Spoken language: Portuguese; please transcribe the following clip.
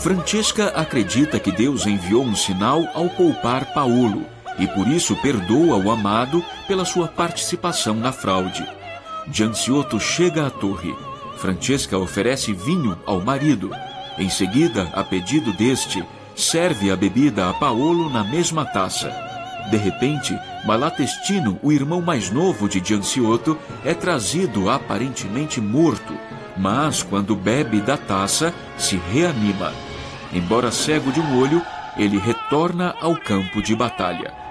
Francesca acredita que Deus enviou um sinal ao poupar Paolo e por isso perdoa o amado pela sua participação na fraude. Gianciotto chega à torre. Francesca oferece vinho ao marido. Em seguida, a pedido deste, serve a bebida a Paolo na mesma taça. De repente, Malatestino, o irmão mais novo de Gianciotto, é trazido aparentemente morto, mas quando bebe da taça, se reanima. Embora cego de um olho, ele retorna ao campo de batalha.